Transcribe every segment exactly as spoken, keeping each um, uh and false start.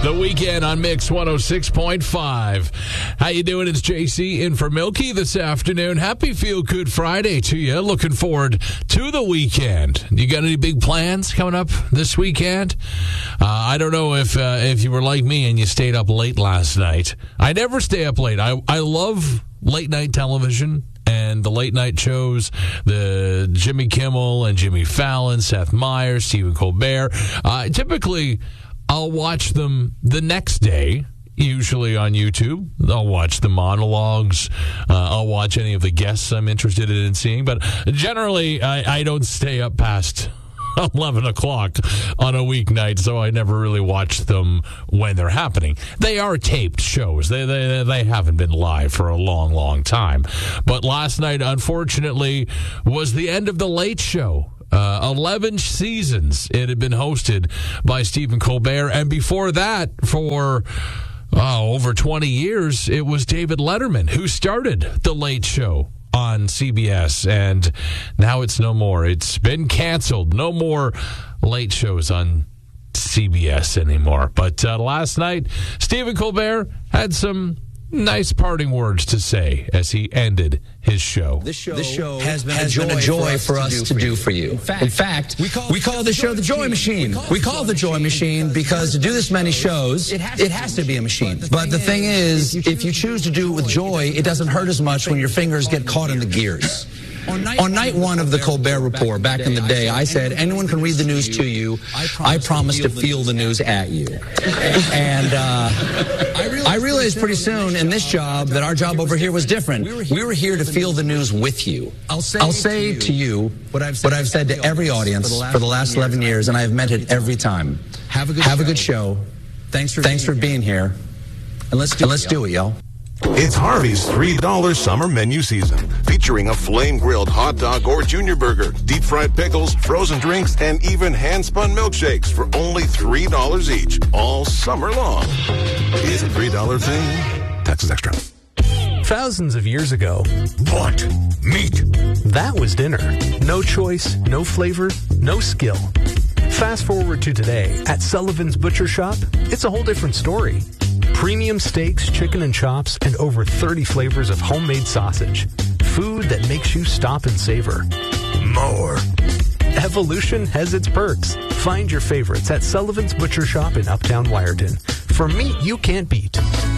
The Weekend on Mix one oh six point five. How you doing? It's J C in for Milky this afternoon. Happy Feel Good Friday to you. Looking forward to the weekend. You got any big plans coming up this weekend? Uh, I don't know if uh, if you were like me and you stayed up late last night. I never stay up late. I, I love late night television and the late night shows, the Jimmy Kimmel and Jimmy Fallon, Seth Meyers, Stephen Colbert. Uh, typically, I'll watch them the next day, usually on YouTube. I'll watch the monologues. Uh, I'll watch any of the guests I'm interested in seeing. But generally, I, I don't stay up past eleven o'clock on a weeknight, so I never really watch them when they're happening. They are taped shows. They, they, they haven't been live for a long, long time. But last night, unfortunately, was the end of The Late Show. Uh, eleven seasons it had been hosted by Stephen Colbert, and before that, for oh, over twenty years, it was David Letterman who started The Late Show on C B S, and now it's no more. It's been canceled. No more late shows on C B S anymore. But uh, last night, Stephen Colbert had some nice parting words to say as he ended his show. This show, this show has been has a joy, been a joy for us, to, do, to do for you. In fact, In fact we call, we call the show the Joy Machine. We call it the Joy Machine because to do this many shows, it has, it has to be a machine. But the thing is, if you choose to do it with joy, it doesn't hurt as much when your fingers get caught in the gears. On night, On night one of the Colbert Report, back in the day, I said, anyone can read the news to you. I promise to feel the news at you. And uh, I realized pretty soon in this job that our job over here was different. We were here to feel the news with you. I'll say to you what I've said to every audience for the last eleven years, and I have meant it every time. Have a good show. Thanks for being here. And let's do it, y'all. It's Harvey's three dollar summer menu season, featuring a flame-grilled hot dog or junior burger, deep-fried pickles, frozen drinks, and even hand-spun milkshakes for only three dollars each, all summer long. It's a three dollar thing. Taxes extra. Thousands of years ago, What? Meat? that was dinner. No choice, no flavor, no skill. Fast forward to today, at Sullivan's Butcher Shop, it's a whole different story. Premium steaks, chicken and chops, and over thirty flavors of homemade sausage. Food that makes you stop and savor. More. Evolution has its perks. Find your favorites at Sullivan's Butcher Shop in Uptown Wyerton. For meat you can't beat.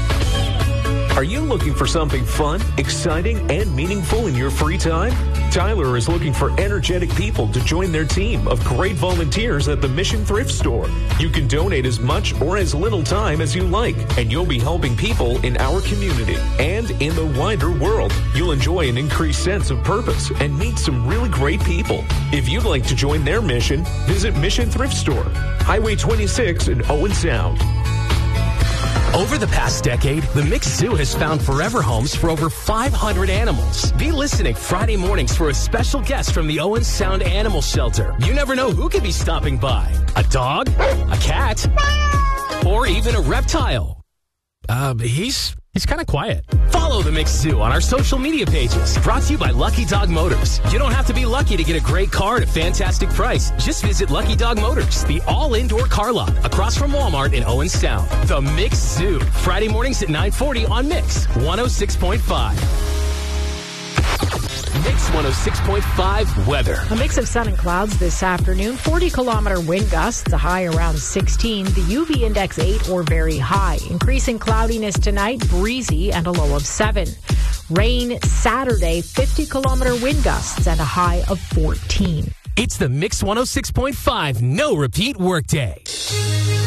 Are you looking for something fun, exciting, and meaningful in your free time? Tyler is looking for energetic people to join their team of great volunteers at the Mission Thrift Store. You can donate as much or as little time as you like, and you'll be helping people in our community and in the wider world. You'll enjoy an increased sense of purpose and meet some really great people. If you'd like to join their mission, visit Mission Thrift Store, Highway twenty-six in Owen Sound. Over the past decade, the Mixed Zoo has found forever homes for over five hundred animals. Be listening Friday mornings for a special guest from the Owen Sound Animal Shelter. You never know who could be stopping by. A dog, a cat, or even a reptile. Uh, he's he's kind of quiet. Follow the Mixed Zoo on our social media pages. Brought to you by Lucky Dog Motors. You don't have to be lucky to get a great car at a fantastic price. Just visit Lucky Dog Motors, the all-indoor car lot across from Walmart in Owen Sound. The Mixed Zoo. Friday mornings at nine forty on Mix one oh six point five. Mix one oh six point five weather. A mix of sun and clouds this afternoon. forty kilometer wind gusts, a high around sixteen. The U V index eight or very high. Increasing cloudiness tonight, breezy and a low of seven. Rain Saturday, fifty kilometer wind gusts and a high of fourteen. It's the Mix one oh six point five no repeat workday.